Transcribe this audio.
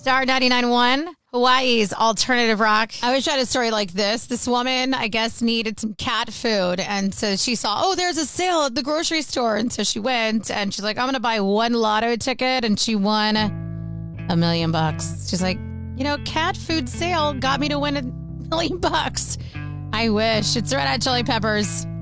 Star 99.1, Hawaii's alternative rock. I wish I had a story like this. This woman, I guess, needed some cat food. And so she saw, there's a sale at the grocery store. And so she went and she's like, I'm going to buy one lotto ticket. And she won $1 million. She's like, cat food sale got me to win $1 million. I wish. It's Red Hot Chili Peppers.